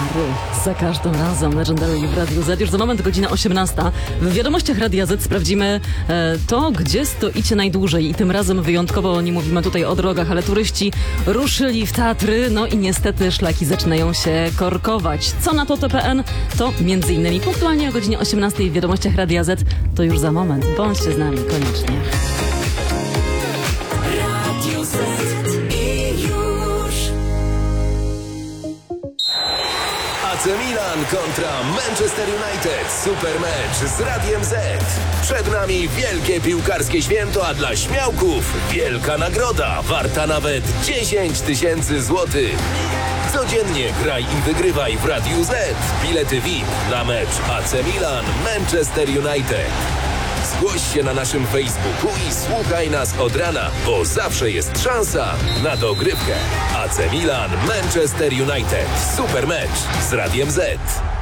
Za każdym razem Legendary w Radiu Z. Już za moment godzina 18. W wiadomościach Radia Z sprawdzimy to, gdzie stoicie najdłużej. I tym razem wyjątkowo nie mówimy tutaj o drogach, ale turyści ruszyli w Tatry. No i niestety szlaki zaczynają się korkować. Co na to TPN? To między innymi punktualnie o godzinie 18 w wiadomościach Radia Z. To już za moment. Bądźcie z nami koniecznie. Radio Z. AC Milan kontra Manchester United. Super mecz z Radiem Z. Przed nami wielkie piłkarskie święto, a dla śmiałków wielka nagroda warta nawet 10 000 złotych. Codziennie graj i wygrywaj w Radiu Z. Bilety VIP na mecz AC Milan Manchester United. Zgłoś się na naszym Facebooku i słuchaj nas od rana, bo zawsze jest szansa na dogrywkę. AC Milan Manchester United. Super mecz z Radiem Z.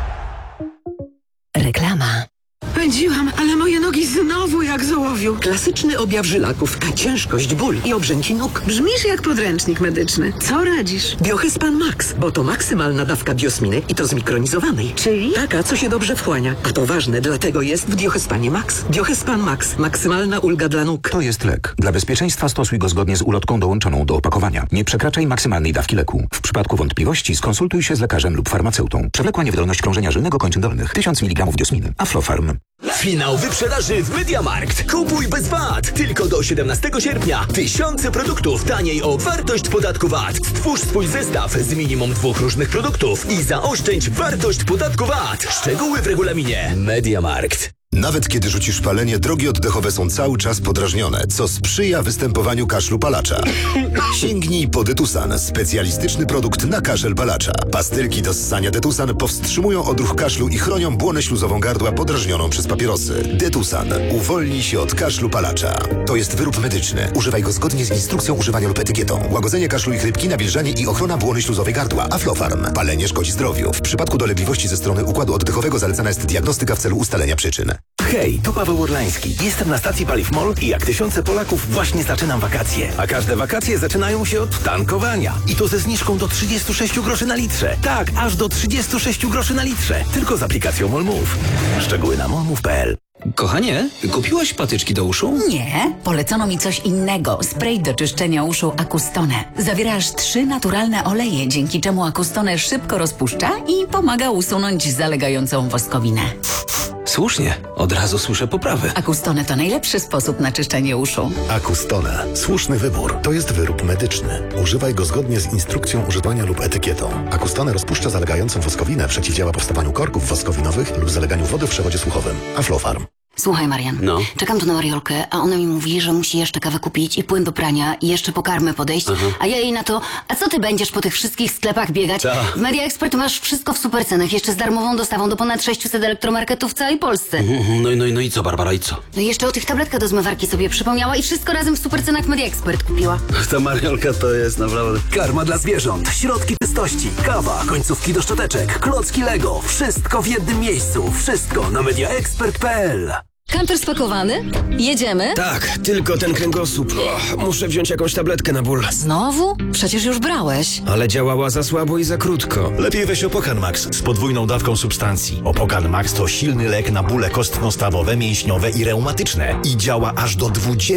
Reklama. Pędziłam, ale moje nogi znowu jak z ołowiu. Klasyczny objaw żylaków, ciężkość, ból i obrzęki nóg. Brzmisz jak podręcznik medyczny. Co radzisz? Biohyspan Max, bo to maksymalna dawka biosminy i to zmikronizowanej. Czyli? Taka, co się dobrze wchłania. A to ważne, dlatego jest w Biohyspanie Max. Biohyspan Max. Maksymalna ulga dla nóg. To jest lek. Dla bezpieczeństwa stosuj go zgodnie z ulotką dołączoną do opakowania. Nie przekraczaj maksymalnej dawki leku. W przypadku wątpliwości skonsultuj się z lekarzem lub farmaceutą. Przewlekła niewydolność krążenia żylnego kończyn dolnych. 1000 mg diosminy. Aflofarm. Finał wyprzedaży w MediaMarkt. Kupuj bez VAT. Tylko do 17 sierpnia. Tysiące produktów taniej o wartość podatku VAT. Stwórz swój zestaw z minimum 2 różnych produktów i zaoszczędź wartość podatku VAT. Szczegóły w regulaminie. MediaMarkt. Nawet kiedy rzucisz palenie, drogi oddechowe są cały czas podrażnione, co sprzyja występowaniu kaszlu palacza. Sięgnij po Detusan, specjalistyczny produkt na kaszel palacza. Pastylki do ssania Detusan powstrzymują odruch kaszlu i chronią błonę śluzową gardła podrażnioną przez papierosy. Detusan. Uwolnij się od kaszlu palacza. To jest wyrób medyczny. Używaj go zgodnie z instrukcją używania lub etykietą. Łagodzenie kaszlu i chrypki, nawilżanie i ochrona błony śluzowej gardła. Aflofarm. Palenie szkodzi zdrowiu. W przypadku dolegliwości ze strony układu oddechowego zalecana jest diagnostyka w celu ustalenia przyczyn. Hej, tu Paweł Orlański. Jestem na stacji Paliw MOL i jak tysiące Polaków właśnie zaczynam wakacje. A każde wakacje zaczynają się od tankowania. I to ze zniżką do 36 groszy na litrze. Tak, aż do 36 groszy na litrze. Tylko z aplikacją MOL Move. Szczegóły na molmove.pl. Kochanie, kupiłaś patyczki do uszu? Nie, polecono mi coś innego. Spray do czyszczenia uszu Acustone. Zawiera aż 3 naturalne oleje, dzięki czemu Acustone szybko rozpuszcza i pomaga usunąć zalegającą woskowinę. Słusznie, od razu słyszę poprawy. Acustone to najlepszy sposób na czyszczenie uszu. Acustone. Słuszny wybór. To jest wyrób medyczny. Używaj go zgodnie z instrukcją używania lub etykietą. Acustone rozpuszcza zalegającą woskowinę, przeciwdziała powstawaniu korków woskowinowych lub zaleganiu wody w przewodzie słuchowym. Aflofarm. Słuchaj, Marian, czekam tu na Mariolkę, a ona mi mówi, że musi jeszcze kawę kupić i płyn do prania i jeszcze po karmę podejść, a ja jej na to, a co ty będziesz po tych wszystkich sklepach biegać? W Media Expert masz wszystko w super cenach, jeszcze z darmową dostawą do ponad 600 elektromarketów w całej Polsce. No i co, Barbara, i co? No i jeszcze o tych tabletkach do zmywarki sobie przypomniała i wszystko razem w super cenach w Media Expert kupiła. Ta Mariolka to jest naprawdę... Karma dla zwierząt, środki czystości, kawa, końcówki do szczoteczek, klocki Lego. Wszystko w jednym miejscu. Wszystko na mediaexpert.pl. Kamper spakowany? Jedziemy? Tak, tylko ten kręgosłup. Muszę wziąć jakąś tabletkę na ból. Znowu? Przecież już brałeś. Ale działała za słabo i za krótko. Lepiej weź Opokan Max z podwójną dawką substancji. Opokan Max to silny lek na bóle kostno-stawowe, mięśniowe i reumatyczne. I działa aż do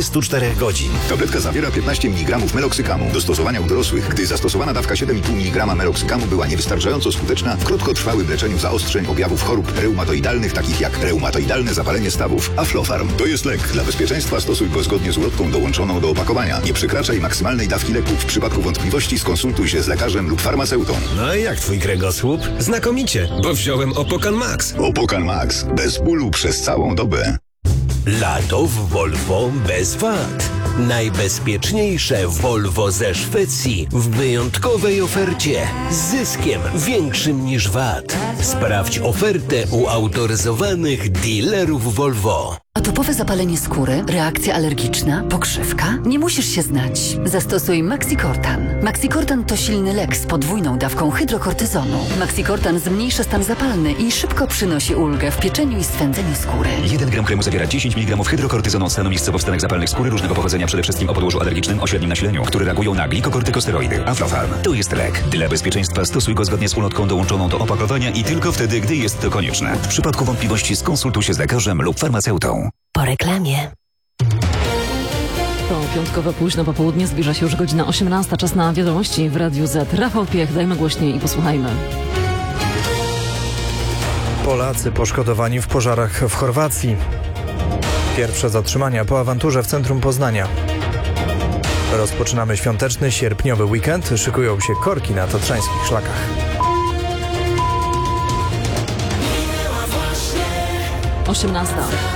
24 godzin. Tabletka zawiera 15 mg meloksykamu. Do stosowania u dorosłych, gdy zastosowana dawka 7,5 mg meloksykamu była niewystarczająco skuteczna w krótkotrwałym leczeniu zaostrzeń objawów chorób reumatoidalnych, takich jak reumatoidalne zapalenie stawów. Aflofarm. To jest lek. Dla bezpieczeństwa stosuj go zgodnie z ulotką dołączoną do opakowania. Nie przekraczaj maksymalnej dawki leku. W przypadku wątpliwości skonsultuj się z lekarzem lub farmaceutą. No i jak twój kręgosłup? Znakomicie, bo wziąłem Opokan Max. Opokan Max. Bez bólu przez całą dobę. Lato w Volvo bez VAT. Najbezpieczniejsze Volvo ze Szwecji w wyjątkowej ofercie z zyskiem większym niż VAT. Sprawdź ofertę u autoryzowanych dealerów Volvo. Atopowe zapalenie skóry, reakcja alergiczna, pokrzywka? Nie musisz się znać. Zastosuj Maxicortan. Maxicortan to silny lek z podwójną dawką hydrokortyzonu. Maxicortan zmniejsza stan zapalny i szybko przynosi ulgę w pieczeniu i swędzeniu skóry. 1 gram kremu zawiera 10 mg hydrokortyzonu od stanu miejscowo wstanek zapalnych skóry różnego pochodzenia, przede wszystkim o podłożu alergicznym o średnim nasileniu, które reagują na glikokortykosteroidy. Aflofarm. To jest lek. Dla bezpieczeństwa stosuj go zgodnie z ulotką dołączoną do opakowania i tylko wtedy, gdy jest to konieczne. W przypadku wątpliwości skonsultuj się z lekarzem lub farmaceutą. Po reklamie. To piątkowe późno popołudnie, zbliża się już godzina 18. Czas na wiadomości w Radiu Z. Rafał Piech, dajmy głośniej i posłuchajmy. Polacy poszkodowani w pożarach w Chorwacji. Pierwsze zatrzymania po awanturze w centrum Poznania. Rozpoczynamy świąteczny, sierpniowy weekend. Szykują się korki na tatrzańskich szlakach. 18.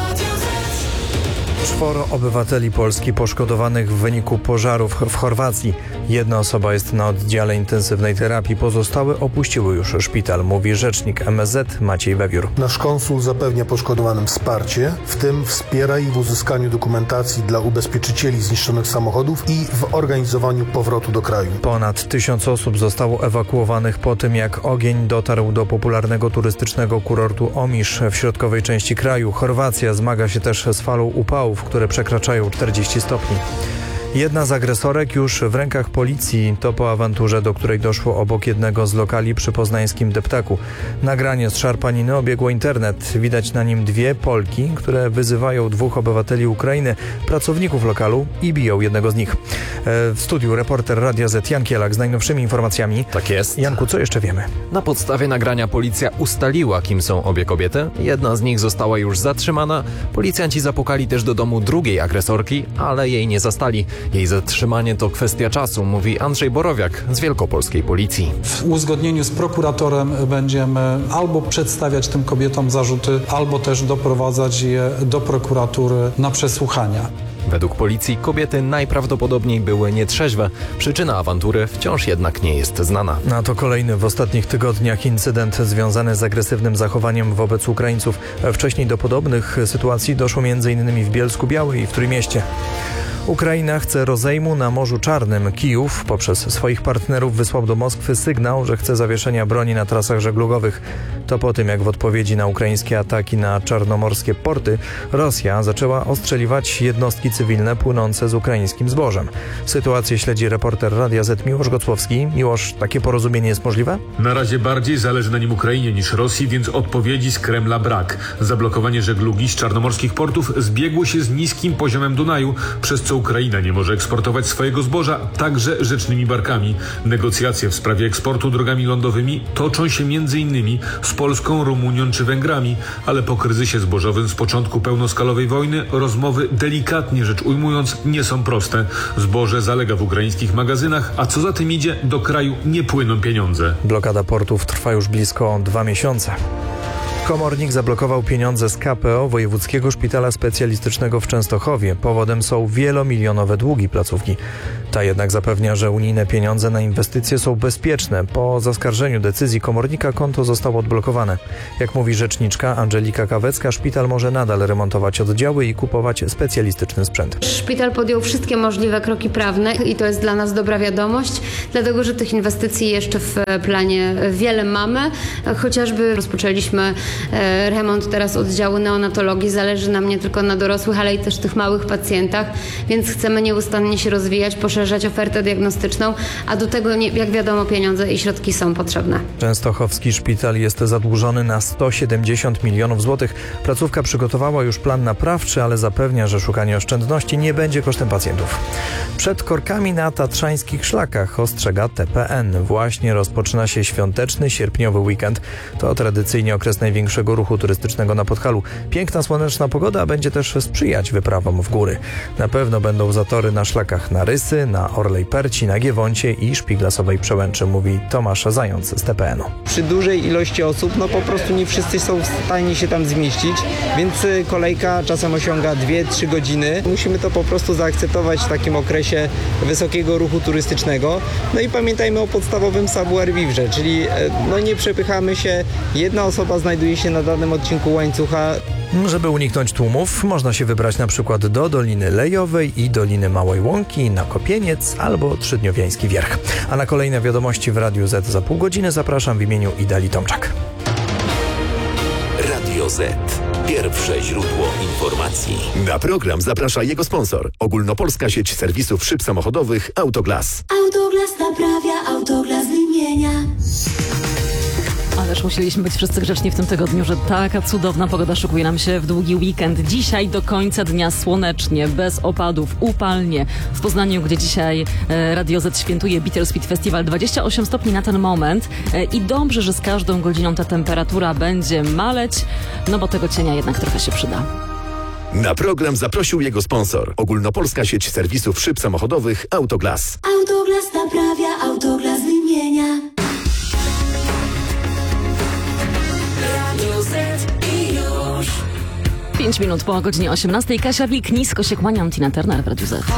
4 obywateli Polski poszkodowanych w wyniku pożarów w Chorwacji. 1 osoba jest na oddziale intensywnej terapii, pozostałe opuściły już szpital, mówi rzecznik MSZ Maciej Wewiór. Nasz konsul zapewnia poszkodowanym wsparcie, w tym wspiera ich w uzyskaniu dokumentacji dla ubezpieczycieli zniszczonych samochodów i w organizowaniu powrotu do kraju. Ponad 1000 osób zostało ewakuowanych po tym, jak ogień dotarł do popularnego turystycznego kurortu Omisz w środkowej części kraju. Chorwacja zmaga się też z falą upałów, które przekraczają 40 stopni. Jedna z agresorek już w rękach policji. To po awanturze, do której doszło obok jednego z lokali przy poznańskim Deptaku. Nagranie z szarpaniny obiegło internet. Widać na nim 2 Polki, które wyzywają 2 obywateli Ukrainy, pracowników lokalu i biją jednego z nich. W studiu reporter Radia Z Jan Kielak z najnowszymi informacjami. Tak jest. Janku, co jeszcze wiemy? Na podstawie nagrania policja ustaliła, kim są obie kobiety. Jedna z nich została już zatrzymana. Policjanci zapukali też do domu drugiej agresorki, ale jej nie zastali. Jej zatrzymanie to kwestia czasu, mówi Andrzej Borowiak z Wielkopolskiej Policji. W uzgodnieniu z prokuratorem będziemy albo przedstawiać tym kobietom zarzuty, albo też doprowadzać je do prokuratury na przesłuchania. Według policji kobiety najprawdopodobniej były nietrzeźwe. Przyczyna awantury wciąż jednak nie jest znana. A to kolejny w ostatnich tygodniach incydent związany z agresywnym zachowaniem wobec Ukraińców. Wcześniej do podobnych sytuacji doszło m.in. w Bielsku-Białej i w Trójmieście. Ukraina chce rozejmu na Morzu Czarnym. Kijów poprzez swoich partnerów wysłał do Moskwy sygnał, że chce zawieszenia broni na trasach żeglugowych. To po tym, jak w odpowiedzi na ukraińskie ataki na czarnomorskie porty Rosja zaczęła ostrzeliwać jednostki cywilne płynące z ukraińskim zbożem. Sytuację śledzi reporter Radia Z Miłosz Gocłowski. Miłosz, takie porozumienie jest możliwe? Na razie bardziej zależy na nim Ukrainie niż Rosji, więc odpowiedzi z Kremla brak. Zablokowanie żeglugi z czarnomorskich portów zbiegło się z niskim poziomem Dunaju, przez co Ukraina nie może eksportować swojego zboża także rzecznymi barkami. Negocjacje w sprawie eksportu drogami lądowymi toczą się m.in. z Polską, Rumunią czy Węgrami, ale po kryzysie zbożowym z początku pełnoskalowej wojny rozmowy, delikatnie rzecz ujmując, nie są proste. Zboże zalega w ukraińskich magazynach, a co za tym idzie, do kraju nie płyną pieniądze. Blokada portów trwa już blisko 2 miesiące. Komornik zablokował pieniądze z KPO Wojewódzkiego Szpitala Specjalistycznego w Częstochowie. Powodem są wielomilionowe długi placówki. Ta jednak zapewnia, że unijne pieniądze na inwestycje są bezpieczne. Po zaskarżeniu decyzji komornika konto zostało odblokowane. Jak mówi rzeczniczka Angelika Kawecka, szpital może nadal remontować oddziały i kupować specjalistyczny sprzęt. Szpital podjął wszystkie możliwe kroki prawne i to jest dla nas dobra wiadomość, dlatego że tych inwestycji jeszcze w planie wiele mamy. Chociażby rozpoczęliśmy remont teraz oddziału neonatologii. Zależy nam nie tylko na dorosłych, ale i też tych małych pacjentach, więc chcemy nieustannie się rozwijać, poszerzać ofertę diagnostyczną, a do tego, jak wiadomo, pieniądze i środki są potrzebne. Częstochowski szpital jest zadłużony na 170 milionów złotych. Placówka przygotowała już plan naprawczy, ale zapewnia, że szukanie oszczędności nie będzie kosztem pacjentów. Przed korkami na tatrzańskich szlakach ostrzega TPN. Właśnie rozpoczyna się świąteczny, sierpniowy weekend. To tradycyjnie okres największego ruchu turystycznego na Podhalu. Piękna, słoneczna pogoda będzie też sprzyjać wyprawom w góry. Na pewno będą zatory na szlakach na Rysy, na Orlej Perci, na Giewoncie i Szpiglasowej Przełęczy, mówi Tomasz Zając z TPN-u. Przy dużej ilości osób, po prostu nie wszyscy są w stanie się tam zmieścić, więc kolejka czasem osiąga 2-3 godziny. Musimy to po prostu zaakceptować w takim okresie wysokiego ruchu turystycznego. No i pamiętajmy o podstawowym savoir-vivre, czyli nie przepychamy się, jedna osoba znajduje się na danym odcinku łańcucha. Żeby uniknąć tłumów, można się wybrać na przykład do Doliny Lejowej i Doliny Małej Łąki, na Kopieniec albo Trzydniowiański Wierch. A na kolejne wiadomości w Radiu Z za pół godziny zapraszam w imieniu Idali Tomczak. Radio Z. Pierwsze źródło informacji. Na program zaprasza jego sponsor. Ogólnopolska sieć serwisów szyb samochodowych Autoglas. Autoglas naprawia, Autoglas wymienia. Ależ musieliśmy być wszyscy grzeczni w tym tygodniu, że taka cudowna pogoda szykuje nam się w długi weekend. Dzisiaj do końca dnia słonecznie, bez opadów, upalnie. W Poznaniu, gdzie dzisiaj Radio Z świętuje Bitter Sweet Festival, 28 stopni na ten moment. I dobrze, że z każdą godziną ta temperatura będzie maleć, no bo tego cienia jednak trochę się przyda. Na program zaprosił jego sponsor. Ogólnopolska sieć serwisów szyb samochodowych Autoglas. Autoglas naprawia, Autoglas wymienia. 5 minut po godzinie 18. Kasia Wilk, nisko się kłaniam. Tina Turner w Radiu Z.